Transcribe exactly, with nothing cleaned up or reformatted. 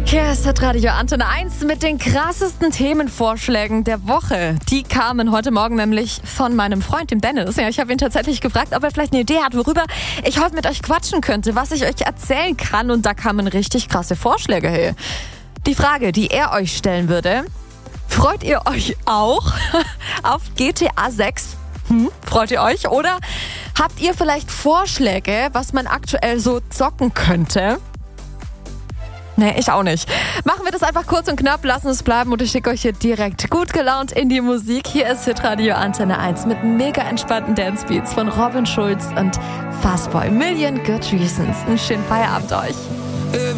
Hier ist das Radio Antenne eins mit den krassesten Themenvorschlägen der Woche. Die kamen heute Morgen nämlich von meinem Freund, dem Dennis. Ja, ich habe ihn tatsächlich gefragt, ob er vielleicht eine Idee hat, worüber ich heute mit euch quatschen könnte, was ich euch erzählen kann. Und da kamen richtig krasse Vorschläge her. Die Frage, die er euch stellen würde: Freut ihr euch auch auf G T A sechs? Hm, freut ihr euch? Oder habt ihr vielleicht Vorschläge, was man aktuell so zocken könnte? Nee, ich auch nicht. Machen wir das einfach kurz und knapp, lassen es bleiben und ich schicke euch hier direkt gut gelaunt in die Musik. Hier ist Hitradio Antenne eins mit mega entspannten Dancebeats von Robin Schulz und Fastboy. Million Good Reasons. Einen schönen Feierabend euch.